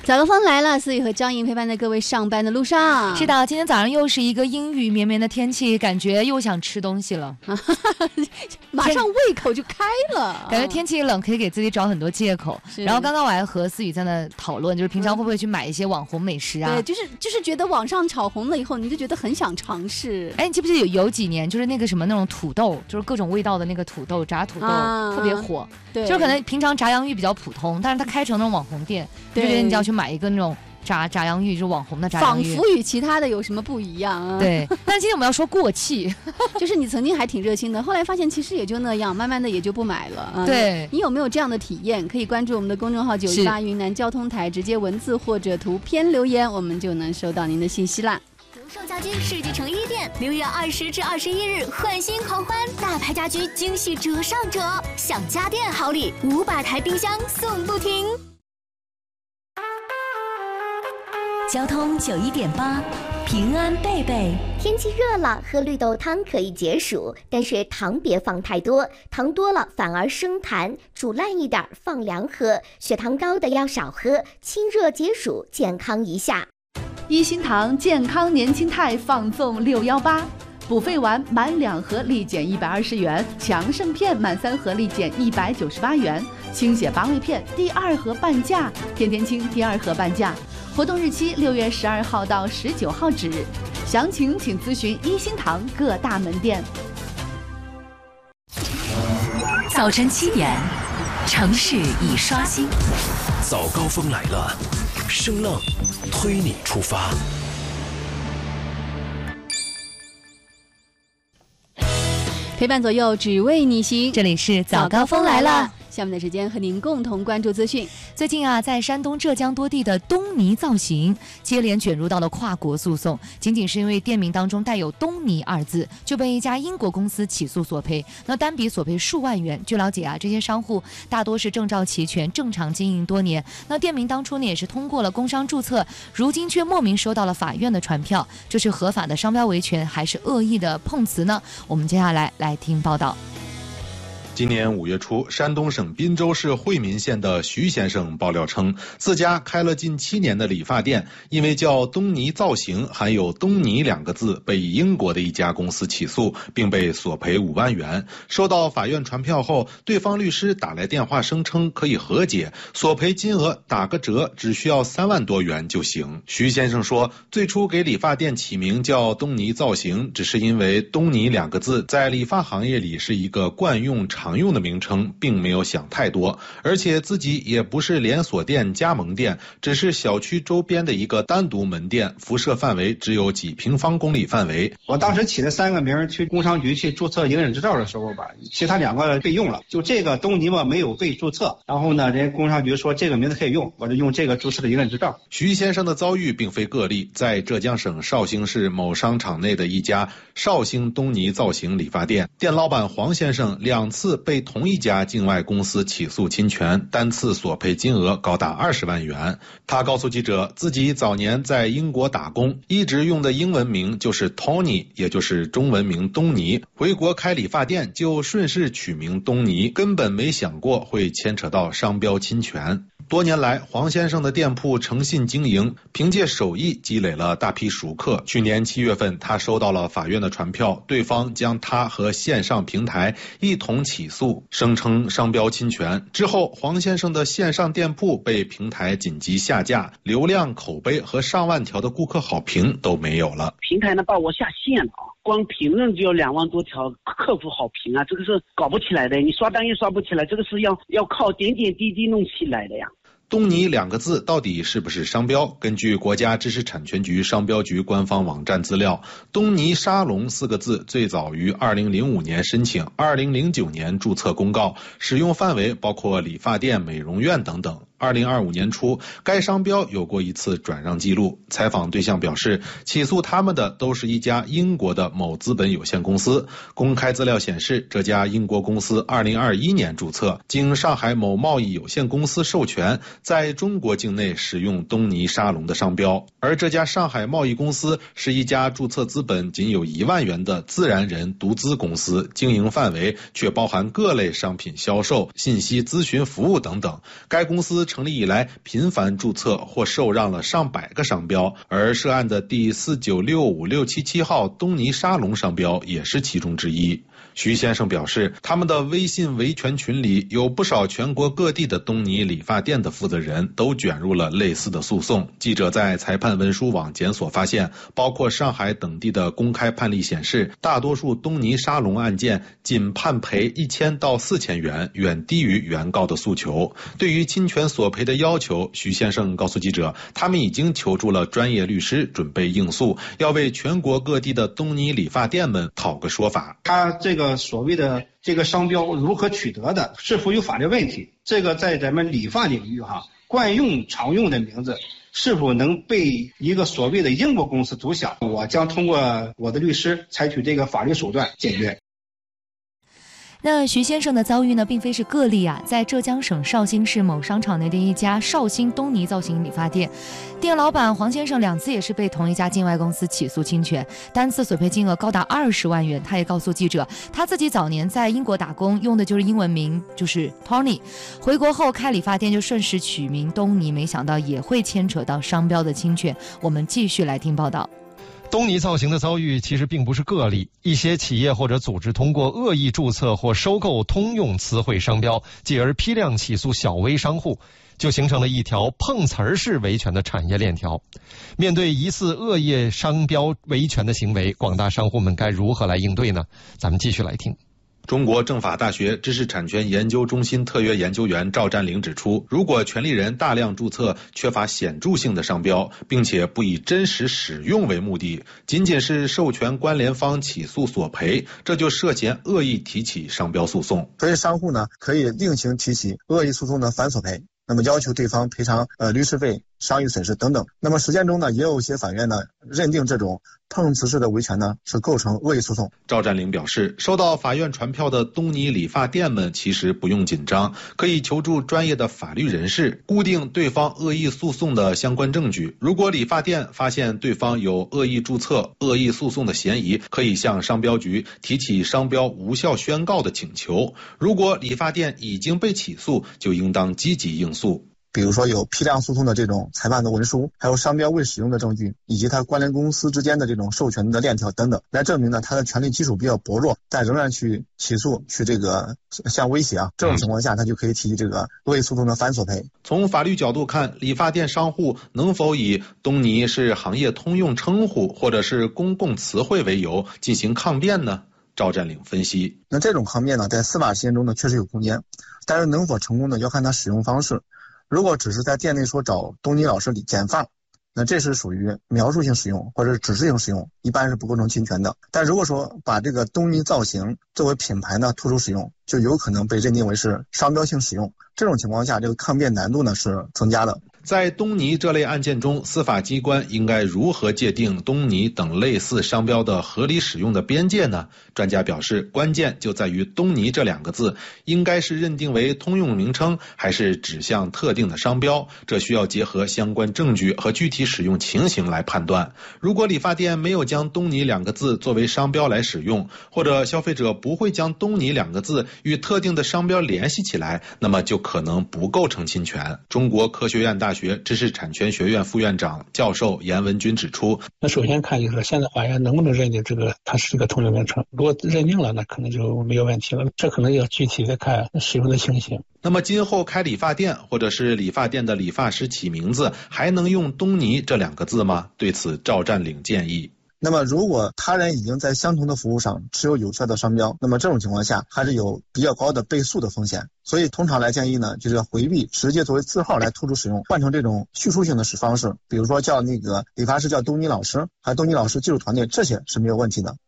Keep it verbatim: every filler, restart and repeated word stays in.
早高峰来了，思雨和张莹陪伴在各位上班的路上。 是的，今天早上又是一个阴雨绵绵的天气，感觉又想吃东西了， 马上胃口就开了。 感觉天气冷可以给自己找很多借口。然后刚刚我还和思雨在那讨论，就是平常会不会去买一些网红美食啊？ 对，就是就是觉得网上炒红了以后，你就觉得很想尝试。 哎，你记不记得有有几年就是那个什么那种土豆，就是各种味道的那个土豆炸土豆、啊、特别火。对，就可能平常炸洋芋比较普通，但是它开成那种网红店，就觉得你就要去买一个那种炸炸洋芋，就是网红的炸洋芋， 仿佛与其他的有什么不一样啊？ 对，但今天我们要说过气， 就是你曾经还挺热心的，后来发现其实也就那样，慢慢的也就不买了。啊、 对， 你有没有这样的体验？可以关注我们的公众号九一八云南交通台，直接文字或者图片留言，我们就能收到您的信息啦。 德胜家居世纪城一店六月二十至二十一日换新狂欢，大牌家居惊喜折上折，享家电好礼，五百台冰箱送不停。 交通九一点八，平安贝贝。 天气热了，喝绿豆汤可以解暑，但是糖别放太多，糖多了反而生痰，煮烂一点放凉喝，血糖高的要少喝，清热解暑，健康一下。 一心堂健康年轻态放送六一八，补肺丸满两盒立减一百二十元，强肾片满三盒立减一百九十八元，清血八味片第二盒半价，天天清第二盒半价。活动日期六月十二号到十九号止，详情请咨询一心堂各大门店。 早晨七点，城市已刷新。 早高峰来了，声浪推你出发。 陪伴左右，只为你行。 这里是早高峰来了。 下面的时间和您共同关注资讯。 最近啊，在山东、浙江多地的东尼造型接连卷入到了跨国诉讼，仅仅是因为店名当中带有东尼二字，就被一家英国公司起诉索赔。那单笔索赔数万元。据了解啊，这些商户大多是证照齐全，正常经营多年。那店名当初呢也是通过了工商注册，如今却莫名收到了法院的传票，这是合法的商标维权还是恶意的碰瓷呢？我们接下来来听报道。 今年五月初，山东省滨州市惠民县的徐先生爆料称，自家开了近七年的理发店，因为叫东尼造型，含有东尼两个字，被英国的一家公司起诉，并被索赔五万元。收到法院传票后，对方律师打来电话声称可以和解，索赔金额打个折，只需要三万多元就行。徐先生说，最初给理发店起名叫东尼造型，只是因为东尼两个字在理发行业里是一个惯用常常用的名称，并没有想太多，而且自己也不是连锁店、加盟店，只是小区周边的一个单独门店，辐射范围只有几平方公里范围。 我当时起了三个名，去工商局去注册营业执照的时候吧，其他两个备用了，就这个东尼嘛没有被注册，然后呢，人家工商局说这个名字可以用，我就用这个注册的营业执照。 徐先生的遭遇并非个例，在浙江省绍兴市某商场内的一家绍兴东尼造型理发店，店老板黄先生两次被同一家境外公司起诉侵权，单次索赔金额高达二十万元。他告诉记者，自己早年在英国打工，一直用的英文名就是 Tony， 也就是中文名东尼。回国开理发店就顺势取名东尼，根本没想过会牵扯到商标侵权。多年来，黄先生的店铺诚信经营，凭借手艺积累了大批熟客。去年七月份，他收到了法院的传票，对方将他和线上平台一同起诉，声称商标侵权。之后，黄先生的线上店铺被平台紧急下架，流量、口碑和上万条的顾客好评都没有了。 平台呢把我下线了啊！光评论就要两万多条客户好评啊，这个是搞不起来的，你刷单也刷不起来，这个是要要靠点点滴滴弄起来的呀。 东尼两个字到底是不是商标？根据国家知识产权局商标局官方网站资料，东尼沙龙四个字最早于二零零五年申请，二零零九年注册公告，使用范围包括理发店、美容院等等。二零二五年初，该商标有过一次转让记录。采访对象表示，起诉他们的都是一家英国的某资本有限公司。公开资料显示，这家英国公司二零二一年注册，经上海某贸易有限公司授权，在中国境内使用东尼沙龙的商标。而这家上海贸易公司是一家注册资本仅有一万元的自然人独资公司，经营范围却包含各类商品销售、信息咨询服务等等。该公司司成立以来频繁注册或受让了上百个商标，而涉案的第四九六五六七七号东尼沙龙商标也是其中之一。徐先生表示，他们的微信维权群里有不少全国各地的东尼理发店的负责人都卷入了类似的诉讼。记者在裁判文书网检索发现，包括上海等地的公开判例显示，大多数东尼沙龙案件仅判赔一千到四千元，远低于原告的诉求。对于侵权索赔的要求，徐先生告诉记者，他们已经求助了专业律师，准备应诉，要为全国各地的东尼理发店们讨个说法。 他这个所谓的这个商标如何取得的，是否有法律问题？这个在咱们理发领域哈，惯用常用的名字是否能被一个所谓的英国公司独享？我将通过我的律师采取这个法律手段解决。 那徐先生的遭遇呢，并非是个例啊。在浙江省绍兴市某商场内的一家绍兴东尼造型理发店，店老板黄先生两次也是被同一家境外公司起诉侵权，单次索赔金额高达二十万元。他也告诉记者，他自己早年在英国打工，用的就是英文名，就是 Tony。回国后开理发店就顺势取名东尼，没想到也会牵扯到商标的侵权。我们继续来听报道。 东尼造型的遭遇其实并不是个例，一些企业或者组织通过恶意注册或收购通用词汇商标，继而批量起诉小微商户，就形成了一条碰瓷儿式维权的产业链条。面对疑似恶意商标维权的行为，广大商户们该如何来应对呢？咱们继续来听。 中国政法大学知识产权研究中心特约研究员赵占领指出，如果权利人大量注册缺乏显著性的商标，并且不以真实使用为目的，仅仅是授权关联方起诉索赔，这就涉嫌恶意提起商标诉讼。 所以商户呢，可以另行提起恶意诉讼的反索赔，那么要求对方赔偿呃律师费、商誉损失等等。那么实践中呢，也有一些法院呢认定这种碰瓷式的维权呢是构成恶意诉讼。 赵占领表示，收到法院传票的东尼理发店们其实不用紧张，可以求助专业的法律人士，固定对方恶意诉讼的相关证据。如果理发店发现对方有恶意注册、恶意诉讼的嫌疑，可以向商标局提起商标无效宣告的请求。如果理发店已经被起诉，就应当积极应诉。 比如说有批量诉讼的这种裁判的文书，还有商标未使用的证据，以及它关联公司之间的这种授权的链条等等，来证明呢它的权利基础比较薄弱，但仍然去起诉，去这个像威胁啊，这种情况下，他就可以提起这个恶意诉讼的反索赔。 从法律角度看，理发店商户能否以东尼是行业通用称呼或者是公共词汇为由进行抗辩呢？赵占领分析， 那这种抗辩呢，在司法实践中呢确实有空间，但是能否成功呢，要看它使用方式。如果只是在店内说找东尼老师剪发，那这是属于描述性使用或者指示性使用，一般是不构成侵权的。但如果说把这个东尼造型作为品牌呢突出使用，就有可能被认定为是商标性使用。这种情况下，这个抗辩难度呢是增加的。 在东尼这类案件中，司法机关应该如何界定东尼等类似商标的合理使用的边界呢？专家表示，关键就在于东尼这两个字应该是认定为通用名称，还是指向特定的商标，这需要结合相关证据和具体使用情形来判断。如果理发店没有将东尼两个字作为商标来使用，或者消费者不会将东尼两个字与特定的商标联系起来，那么就可能不构成侵权。中国科学院大学知识产权学院副院长教授严文军指出， 那首先看就是现在法院能不能认定这个它是一个通用名称，如果认定了，那可能就没有问题了，这可能要具体的看使用的情形。 那么今后开理发店或者是理发店的理发师起名字还能用东尼这两个字吗？对此赵占领建议， 那么如果他人已经在相同的服务上持有有效的商标，那么这种情况下还是有比较高的被诉的风险。所以通常来建议呢，就是要回避直接作为字号来突出使用，换成这种叙述性的使方式，比如说叫那个理发师叫东尼老师，还有东尼老师技术团队，这些是没有问题的。